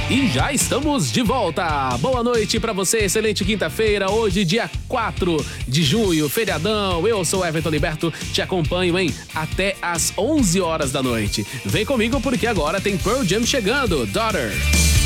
E já estamos de volta. Boa noite pra você, excelente quinta-feira, hoje dia 4 de junho, feriadão. Eu sou Everton Liberto, te acompanho, até às 11 horas da noite. Vem comigo porque agora tem Pearl Jam chegando, Daughter.